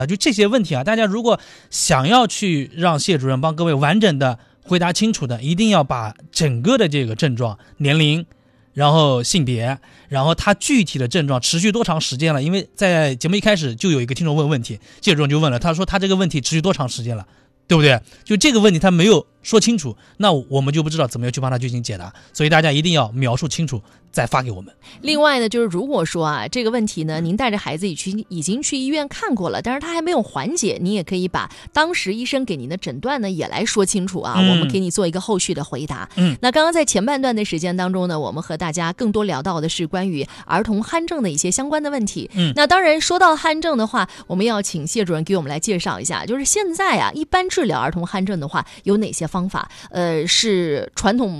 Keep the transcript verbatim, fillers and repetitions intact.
啊，就这些问题啊，大家如果想要去让谢主任帮各位完整的回答清楚的，一定要把整个的这个症状、年龄，然后性别，然后他具体的症状持续多长时间了。因为在节目一开始就有一个听众问问题，谢主任就问了，他说他这个问题持续多长时间了，对不对？就这个问题他没有说清楚，那我们就不知道怎么样去帮他进行解答，所以大家一定要描述清楚再发给我们。 另外呢，就是如果说啊这个问题呢，您带着孩子已经已经去医院看过了，但是他还没有缓解，你也可以把当时医生给您的诊断呢也来说清楚啊，嗯、我们给你做一个后续的回答。 嗯， 那刚刚在前半段的时间当中呢，我们和大家更多聊到的是关于儿童鼾症的一些相关的问题。 嗯， 那当然说到鼾症的话，我们要请谢主任给我们来介绍一下，就是现在啊一般治疗儿童鼾症的话有哪些方法？呃，是传统